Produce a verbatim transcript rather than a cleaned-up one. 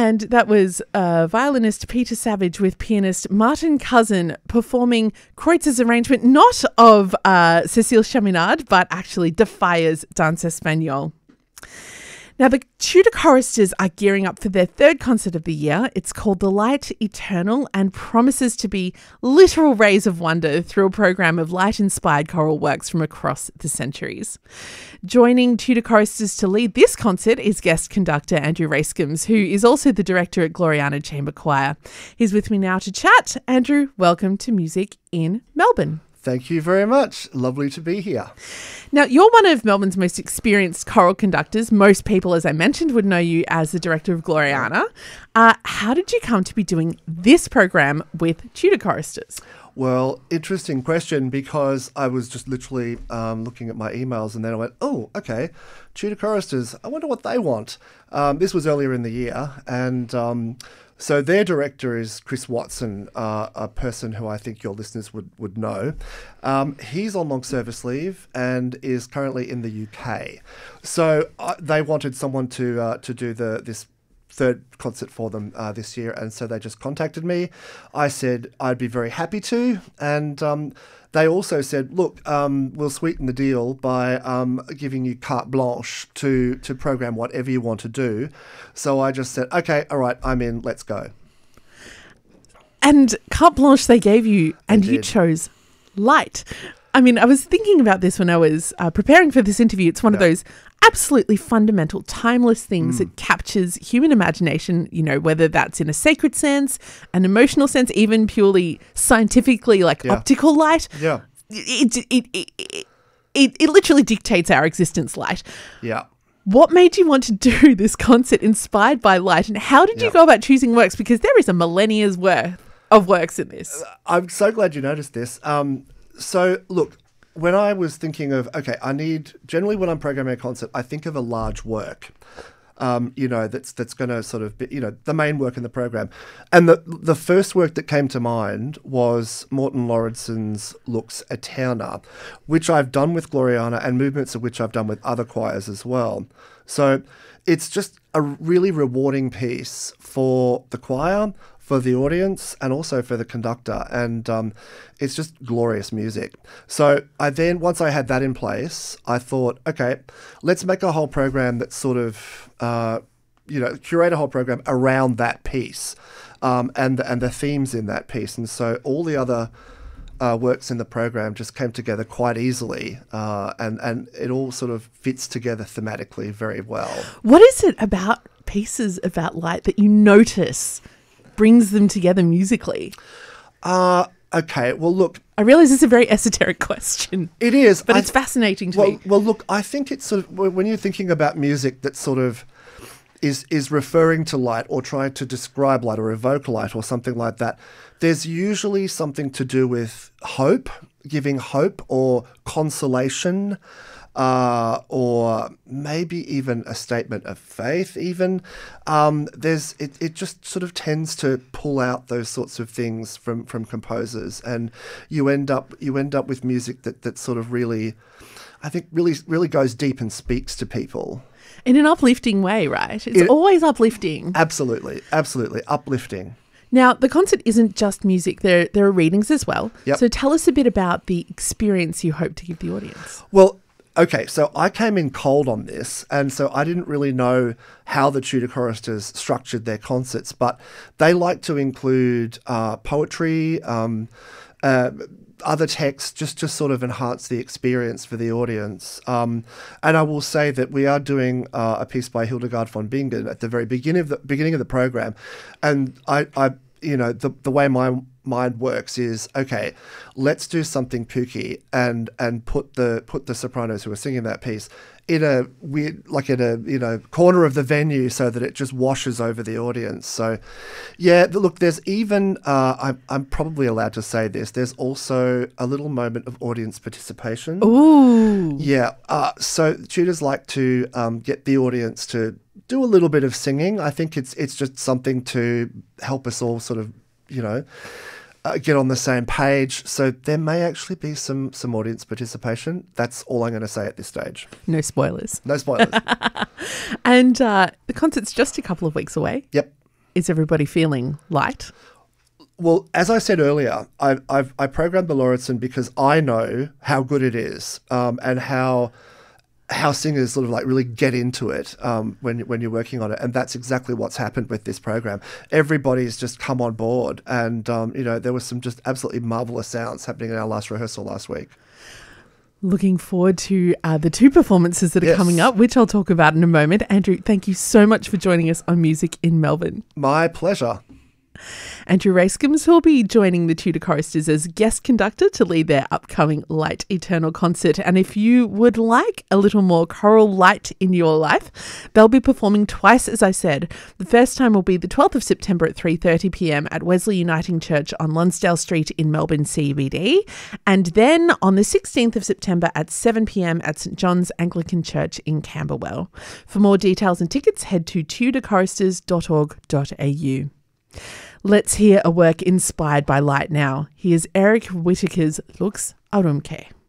And that was uh, violinist Peter Savage with pianist Martin Cousin performing Kreutz's arrangement, not of uh, Cécile Chaminade, but actually De Falla's Danse Espagnole. Now, the Tudor choristers are gearing up for their third concert of the year. It's called The Light Eternal and promises to be literal rays of wonder through a program of light-inspired choral works from across the centuries. Joining Tudor choristers to lead this concert is guest conductor Andrew Raskams, who is also the director at Gloriana Chamber Choir. He's with me now to chat. Andrew, welcome to Music in Melbourne. Thank you very much. Lovely to be here. Now, you're one of Melbourne's most experienced choral conductors. Most people, as I mentioned, would know you as the director of Gloriana. Uh, how did you come to be doing this program with Tudor choristers? Well, interesting question, because I was just literally um, looking at my emails and then I went, oh, okay, Tudor choristers, I wonder what they want. Um, this was earlier in the year, and um, so their director is Chris Watson, uh, a person who I think your listeners would, would know. Um, he's on long service leave and is currently in the U K. So uh, they wanted someone to uh, to do the this third concert for them uh, this year, and so they just contacted me. I said I'd be very happy to, and um, they also said, look, um, we'll sweeten the deal by um, giving you carte blanche to, to program whatever you want to do. So I just said, okay, all right, I'm in, let's go. And carte blanche they gave you, and They you did. chose light. I mean, I was thinking about this when I was uh, preparing for this interview. It's one of Yeah. those absolutely fundamental, timeless things that captures human imagination, you know, whether that's in a sacred sense, an emotional sense, even purely scientifically, like Yeah. optical light. Yeah, It, it, it, it, it, it literally dictates our existence, light. yeah. What made you want to do this concert inspired by light, and how did you Yeah. go about choosing works? Because there is a millennia's worth of works in this. I'm so glad you noticed this. Um, so, look, when I was thinking of, okay, I need, generally when I'm programming a concert, I think of a large work, um, you know, that's that's going to sort of be, you know, the main work in the program. And the the first work that came to mind was Morten Lauridsen's Lux Aeterna, which I've done with Gloriana and movements of which I've done with other choirs as well. So it's just a really rewarding piece for the choir, for the audience, and also for the conductor. And um, it's just glorious music. So I then, once I had that in place, I thought, okay, let's make a whole program that's sort of, uh, you know, curate a whole program around that piece um, and, and the themes in that piece. And so all the other uh, works in the program just came together quite easily, uh, and, and it all sort of fits together thematically very well. What is it about pieces about light that you notice brings them together musically? Uh, okay, well, look, I realize it's a very esoteric question, it is. but I it's fascinating to Well, me. well, look, I think it's sort of when you're thinking about music that sort of is is referring to light or trying to describe light or evoke light or something like that. There's usually something to do with hope, giving hope or consolation, uh, or maybe even a statement of faith. Even um, there's it, it just sort of tends to pull out those sorts of things from from composers, and you end up you end up with music that that sort of really, I think, really really goes deep and speaks to people. In an uplifting way, right? It's It- always uplifting. Absolutely, absolutely uplifting. Now, the concert isn't just music. There, there are readings as well. Yep. So tell us a bit about the experience you hope to give the audience. Well, okay, so I came in cold on this, and so I didn't really know how the Tudor choristers structured their concerts, but they like to include uh, poetry, um, uh, other texts, just to sort of enhance the experience for the audience. Um, and I will say that we are doing uh, a piece by Hildegard von Bingen at the very beginning of the beginning of the program, and I, I you know, the the way my mind works is, okay, let's do something pooky and and put the put the sopranos who are singing that piece in a weird, like in a, you know, corner of the venue so that it just washes over the audience. So yeah, th- look, there's even uh, I'm, I'm probably allowed to say this, there's also a little moment of audience participation. Ooh. Yeah, uh, so tutors like to um, get the audience to do a little bit of singing. I think it's it's just something to help us all sort of, you know, uh, get on the same page. So there may actually be some some audience participation. That's all I'm going to say at this stage. No spoilers. No spoilers. And uh, the concert's just a couple of weeks away. Yep. is everybody feeling? Light? Well, as I said earlier, I, I've I programmed the Lauritsen because I know how good it is, um, and how how singers sort of like really get into it um, when when you're working on it, and that's exactly what's happened with this program. Everybody's just come on board, and um, you know there was some just absolutely marvelous sounds happening in our last rehearsal last week. Looking forward to uh, the two performances that are Yes. coming up, which I'll talk about in a moment. Andrew, thank you so much for joining us on Music in Melbourne. My pleasure. Andrew Racecombs will be joining the Tudor Choristers as guest conductor to lead their upcoming Light Eternal concert. And if you would like a little more choral light in your life, they'll be performing twice, as I said. The first time will be the twelfth of September at three thirty p m at Wesley Uniting Church on Lonsdale Street in Melbourne C B D. And then on the sixteenth of September at seven p m at St John's Anglican Church in Camberwell. For more details and tickets, head to tudor choristers dot org dot a u. Let's hear a work inspired by light now. Here's Eric Whittaker's Lux Autumnque.